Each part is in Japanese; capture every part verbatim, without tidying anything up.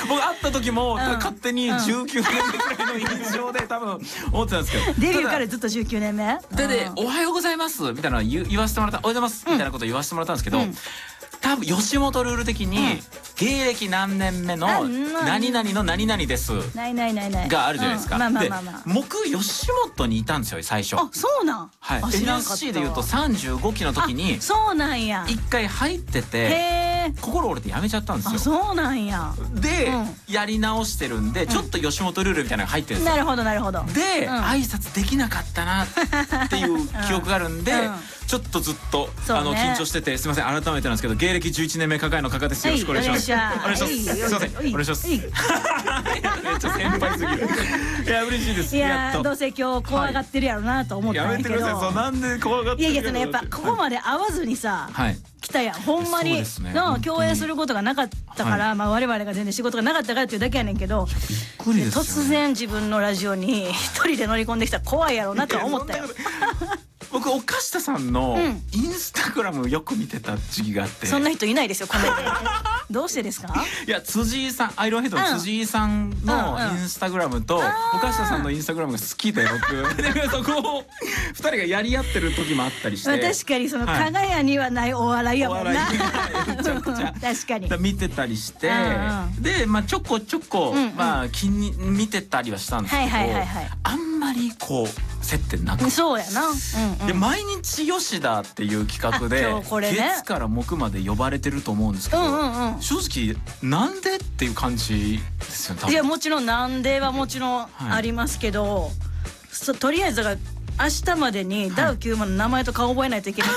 僕会った時も勝手にじゅうきゅうねんめくらいの印象で多分思ってたんですけど、 デビューからずっとじゅうきゅうねんめでで「おはようございます」みたいなの言わせてもらった「おはようございます」みたいなこと言わせてもらったんですけど、多分吉本ルール的に芸歴何年目の何々の何々ですないないないないがあるじゃないですか。 まあまあまあまあ、 僕吉本にいたんですよ最初。 あ、そうなん。 はい、エヌエスシー でいうとさんじゅうごきの時にそうなんや一回入ってて心折れてやめちゃったんですよ。 あ、そうなんや。 でやり直してるんでちょっと吉本ルールみたいなのが入ってるんですよ。 なるほどなるほど。 で挨拶できなかったなっていう記憶があるんでちょっとずっとあの緊張してて、すみません改めてなんですけど芸歴じゅういちねんめ加賀の加賀です。よろしくお願いします。お願いします。すみませんお願いします。めっちゃ先輩すぎる。いや嬉しいです。 いやどうせ今日怖がってるやろうなと思ったんやけど。 やめてください。なんで怖がってる。 いやいやそのやっぱここまで会わずにさ来たやん。ほんまにの共演することがなかったから、まあ我々が全然仕事がなかったからっていうだけやねんけど、突然自分のラジオに一人で乗り込んできたら怖いやろうなとは思ったよ。 僕岡下さんのインスタグラムよく見てた時期があって。 そんな人いないですよこの世で。どうしてですか。いや辻井さん、アイロンヘッドの辻井さんのインスタグラムと岡下さんのインスタグラムが好きで僕そこをふたりがやり合ってる時もあったりして。 確かにその加賀屋にはないお笑いやもんな。 めちゃくちゃ確かに見てたりして、でまあちょこちょこまあ気に見てたりはしたんですけど、あんまりこう接点なくて。 そうやな。 で毎日吉田っていう企画で月から木まで呼ばれてると思うんですけど、正直なんでっていう感じですよね。 いやもちろんなんではもちろんありますけど、とりあえずが明日までにダウきゅうまんの名前と顔覚えないといけない。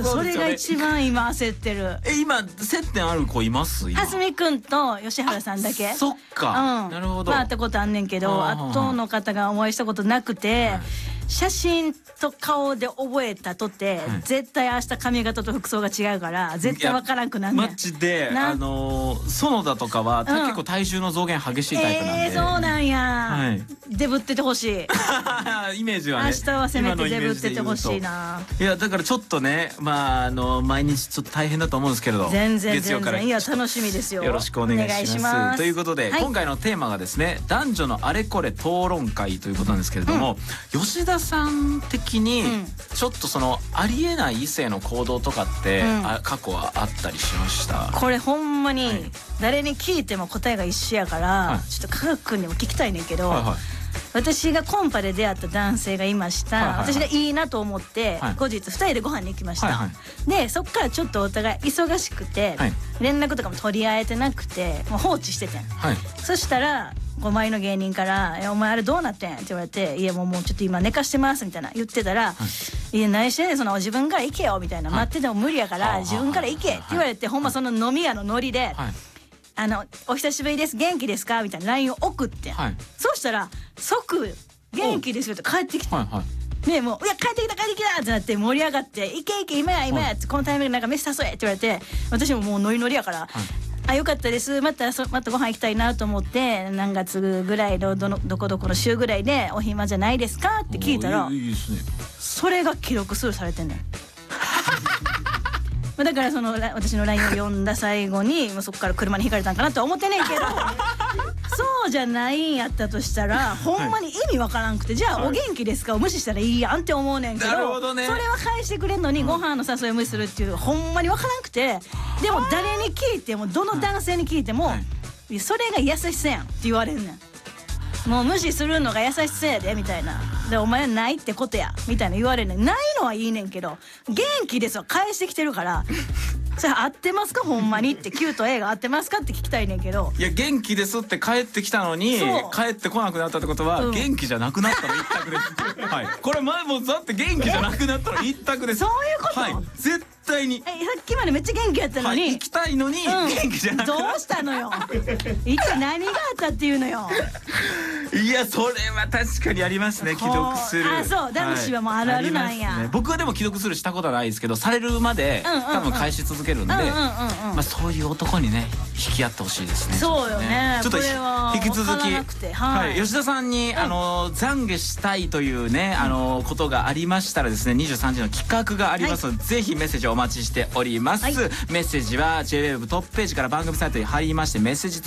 それが一番今焦ってる。 え今接点ある子います？ 蓮見くんと吉原さんだけ。 そっか。なるほど。 まあ会ったことあんねんけど、あとの方がお会いしたことなくて。写真と顔で覚えたとて絶対明日髪型と服装が違うから絶対分からんくなんねん。 マジであの園田とかは結構体重の増減激しいタイプなんで。 えそうなんや。デブっててほしい。 イメージはね。 明日はせめてデブっててほしいな。 いやだからちょっとねまああの毎日ちょっと大変だと思うんですけれど。 全然全然いや楽しみですよ。 よろしくお願いします。ということで今回のテーマがですね男女のあれこれ討論会ということなんですけれども、吉田さん的にちょっとそのありえない異性の行動とかって過去はあったりしました？ これほんまに誰に聞いても答えが一緒やからちょっと加賀くんにも聞きたいねんけど、私がコンパで出会った男性がいました。私がいいなと思って後日ふたりでご飯に行きました。でそっからちょっとお互い忙しくて連絡とかも取り合えてなくてもう放置しててん。そしたらごまいの芸人から「お前あれどうなってん?」って言われて「いやもうもうちょっと今寝かしてます」みたいな言ってたら「いや何してんねんその自分から行けよ」みたいな「待ってても無理やから自分から行け」って言われて、ほんまその飲み屋のノリで「あのお久しぶりです元気ですか?」みたいな ライン を送って、そうしたら即「元気ですよ」って帰ってきて。ねもう「いや帰ってきた帰ってきた!」ってなって盛り上がって「いけいけ今や今や」ってこのタイミングでなんか飯誘えって言われて、私ももうノリノリやからあよかったですまたそまたご飯行きたいなと思って何月ぐらいのどのどこどこの週ぐらいでお暇じゃないですかって聞いたらそれが記録スルーされてんねん。だからその私の ライン を読んだ最後にそこから車にひかれたんかなとは思ってんねんけどそうじゃないんやったとしたらほんまに意味わからんくて、じゃあ「お元気ですか?」を無視したらいいやんって思うねんけど、それは返してくれんのにご飯の誘いを無視するっていうほんまにわからんくて、でも誰に聞いてもどの男性に聞いても「それが優しさやん」って言われんねん。もう無視するのが優しさやでみたいな。でお前はないってことやみたいな言われるねん。ないのはいいねんけど「元気です」は返してきてるからそれ合ってますかほんまにって Q と A が合ってますかって聞きたいねんけど。 いや元気ですって帰ってきたのに帰ってこなくなったってことは元気じゃなくなったの一択です。はいこれ前もだって元気じゃなくなったの一択です。 そういうこと。 はい絶対に。 えさっきまでめっちゃ元気やったのに行きたいのに元気じゃなくなった。 どうしたのよ。一体何があったっていうのよ。 いやそれは確かにありますね既読する。 あそう男子はもうあるあるなんや。 僕はでも既読するしたことはないですけどされるまで多分返し続けるんで、まあそういう男にね引き合ってほしいですね。 そうよね。 ちょっと引き続きはい吉田さんにあの懺悔したいというねあのことがありましたらですねにじゅうさんじの企画がありますのでぜひメッセージをお待ちしております。メッセージは ジェイウェーブ トップページから番組サイトに貼りましてメッセージ